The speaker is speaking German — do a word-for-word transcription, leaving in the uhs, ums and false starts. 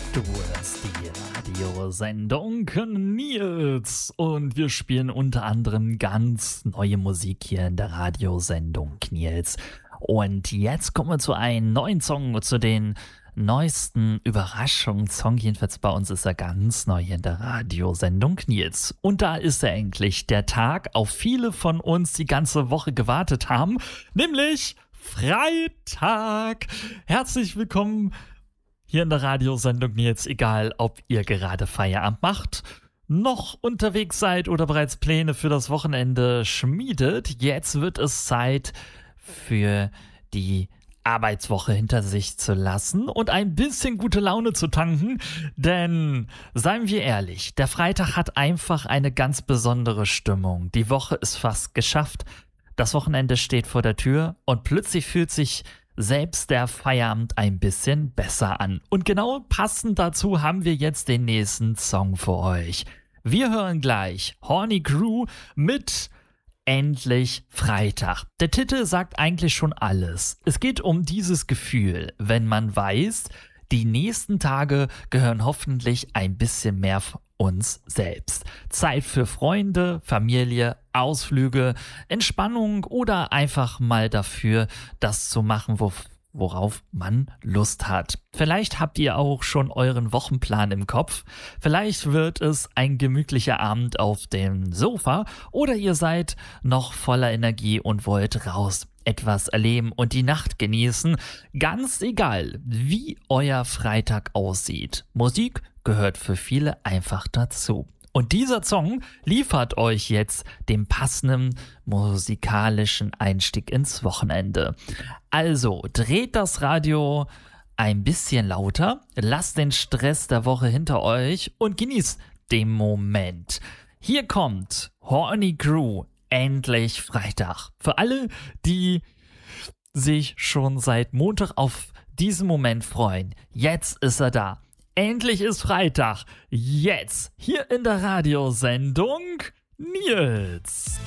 Du hörst die Radiosendung Nils und wir spielen unter anderem ganz neue Musik hier in der Radiosendung Nils. Und jetzt kommen wir zu einem neuen Song, zu den neuesten Überraschungssong. Jedenfalls bei uns ist er ganz neu hier in der Radiosendung Nils. Und da ist er endlich, der Tag, auf viele von uns die ganze Woche gewartet haben, nämlich Freitag. Herzlich willkommen hier in der Radiosendung Nils, egal ob ihr gerade Feierabend macht, noch unterwegs seid oder bereits Pläne für das Wochenende schmiedet. Jetzt wird es Zeit für die Arbeitswoche hinter sich zu lassen und ein bisschen gute Laune zu tanken, denn seien wir ehrlich, der Freitag hat einfach eine ganz besondere Stimmung. Die Woche ist fast geschafft, das Wochenende steht vor der Tür und plötzlich fühlt sich selbst der Feierabend ein bisschen besser an. Und genau passend dazu haben wir jetzt den nächsten Song für euch. Wir hören gleich Horny Crew mit Endlich Freitag. Der Titel sagt eigentlich schon alles. Es geht um dieses Gefühl, wenn man weiß, die nächsten Tage gehören hoffentlich ein bisschen mehr uns selbst. Zeit für Freunde, Familie, Ausflüge, Entspannung oder einfach mal dafür, das zu machen, wo, worauf man Lust hat. Vielleicht habt ihr auch schon euren Wochenplan im Kopf. Vielleicht wird es ein gemütlicher Abend auf dem Sofa oder ihr seid noch voller Energie und wollt raus, etwas erleben und die Nacht genießen. Ganz egal, wie euer Freitag aussieht. Musik gehört für viele einfach dazu. Und dieser Song liefert euch jetzt den passenden musikalischen Einstieg ins Wochenende. Also dreht das Radio ein bisschen lauter, lasst den Stress der Woche hinter euch und genießt den Moment. Hier kommt Horny Crew, Endlich Freitag. Für alle, die sich schon seit Montag auf diesen Moment freuen. Jetzt ist er da. Endlich ist Freitag. Jetzt hier in der Radiosendung Nils.